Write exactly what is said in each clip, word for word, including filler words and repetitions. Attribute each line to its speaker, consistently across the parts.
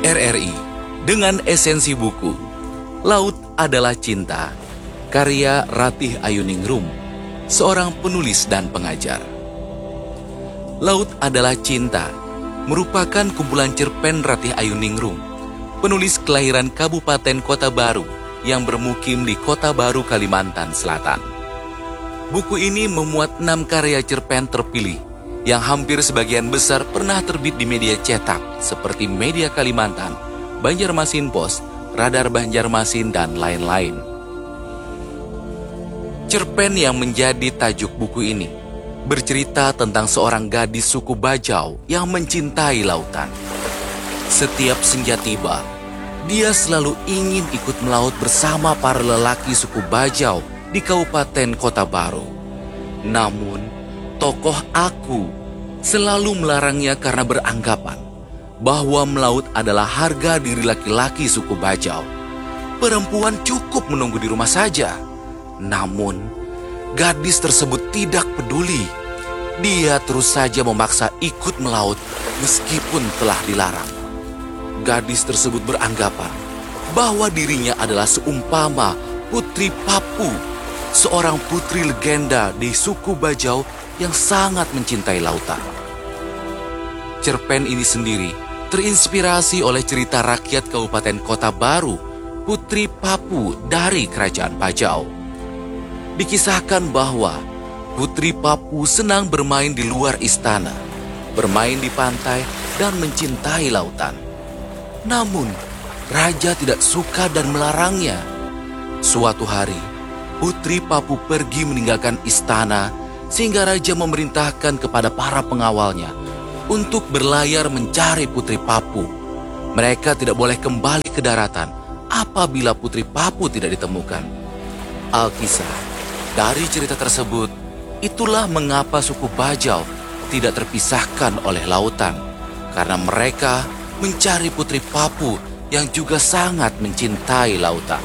Speaker 1: R R I dengan esensi buku Laut Adalah Cinta, karya Ratih Ayuningrum, seorang penulis dan pengajar. Laut Adalah Cinta merupakan kumpulan cerpen Ratih Ayuningrum, penulis kelahiran Kabupaten Kota Baru yang bermukim di Kota Baru, Kalimantan Selatan. Buku ini memuat enam karya cerpen terpilih yang hampir sebagian besar pernah terbit di media cetak seperti Media Kalimantan, Banjarmasin Post, Radar Banjarmasin, dan lain-lain. Cerpen yang menjadi tajuk buku ini bercerita tentang seorang gadis suku Bajau yang mencintai lautan. Setiap senja tiba, dia selalu ingin ikut melaut bersama para lelaki suku Bajau di Kabupaten Kota Baru. Namun, tokoh Aku selalu melarangnya karena beranggapan bahwa melaut adalah harga diri laki-laki suku Bajau. Perempuan cukup menunggu di rumah saja. Namun, gadis tersebut tidak peduli. Dia terus saja memaksa ikut melaut meskipun telah dilarang. Gadis tersebut beranggapan bahwa dirinya adalah seumpama Putri Papu, seorang putri legenda di suku Bajau yang sangat mencintai lautan. Cerpen ini sendiri terinspirasi oleh cerita rakyat Kabupaten Kota Baru, Putri Papu dari Kerajaan Bajau. Dikisahkan bahwa Putri Papu senang bermain di luar istana, bermain di pantai, dan mencintai lautan. Namun, raja tidak suka dan melarangnya. Suatu hari, Putri Papu pergi meninggalkan istana sehingga raja memerintahkan kepada para pengawalnya untuk berlayar mencari Putri Papu. Mereka tidak boleh kembali ke daratan apabila Putri Papu tidak ditemukan. Alkisah, dari cerita tersebut, itulah mengapa suku Bajau tidak terpisahkan oleh lautan, karena mereka mencari Putri Papu yang juga sangat mencintai lautan.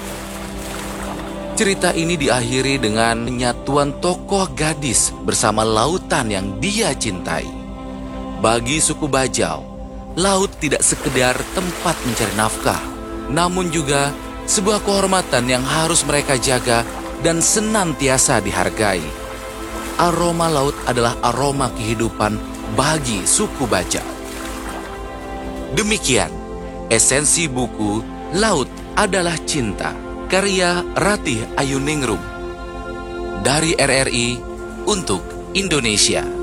Speaker 1: Cerita ini diakhiri dengan penyatuan tokoh gadis bersama lautan yang dia cintai. Bagi suku Bajau, laut tidak sekedar tempat mencari nafkah, namun juga sebuah kehormatan yang harus mereka jaga dan senantiasa dihargai. Aroma laut adalah aroma kehidupan bagi suku Bajau. Demikian esensi buku Laut Adalah Cinta, karya Ratih Ayuningrum, dari R R I untuk Indonesia.